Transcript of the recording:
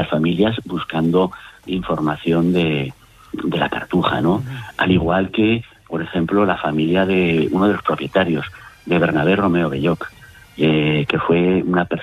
las familias buscando información de la Cartuja, ¿no? Al igual que, por ejemplo, la familia de uno de los propietarios, de Bernabé Romeo Belloc, que fue una persona